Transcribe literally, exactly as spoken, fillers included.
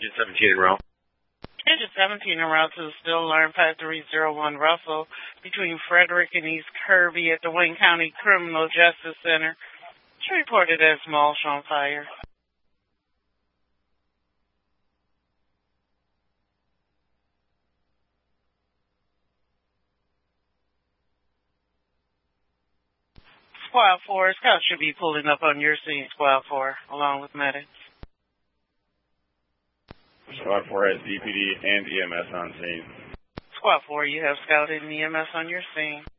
Engine seventeen en route. Engine seventeen en route to the still alarm five three zero one Russell between Frederick and East Kirby at the Wayne County Criminal Justice Center. She reported as Mulch on fire. Squad four, Scouts should be pulling up on your scene, Squad four, along with medics. Squad four has D P D and E M S on scene. Squad four, you have Scout and E M S on your scene.